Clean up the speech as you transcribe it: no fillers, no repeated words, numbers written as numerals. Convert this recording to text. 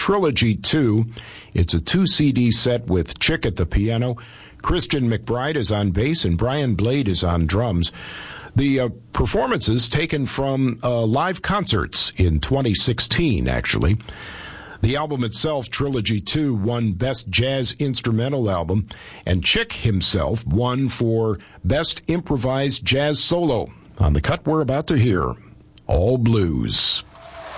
Trilogy 2. It's a 2-CD set with Chick at the piano, Christian McBride is on bass, and Brian Blade is on drums. The performances taken from live concerts in 2016, actually. The album itself, Trilogy 2, won Best Jazz Instrumental Album, and Chick himself won for Best Improvised Jazz Solo. On the cut we're about to hear, All Blues.